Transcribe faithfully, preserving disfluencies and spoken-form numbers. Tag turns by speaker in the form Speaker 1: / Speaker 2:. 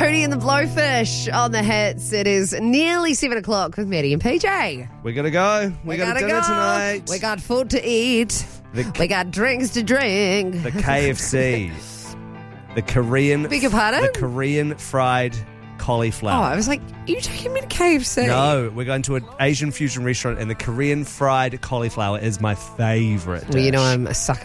Speaker 1: Hootie and the Blowfish on the hits. It is nearly seven o'clock with Maddie and P J.
Speaker 2: We're going to go. We,
Speaker 1: We
Speaker 2: got
Speaker 1: gotta
Speaker 2: a dinner
Speaker 1: go.
Speaker 2: tonight.
Speaker 1: We got food to eat.
Speaker 2: The-
Speaker 1: we got drinks to drink.
Speaker 2: The K F C. The Korean...
Speaker 1: Beg your pardon?
Speaker 2: The Korean fried
Speaker 1: Oh,
Speaker 2: cauliflower.
Speaker 1: I was like, are you taking me to K F C?
Speaker 2: No, we're going to an Asian fusion restaurant, and the Korean fried cauliflower is my favourite dish.
Speaker 1: Well, you know I'm a sucker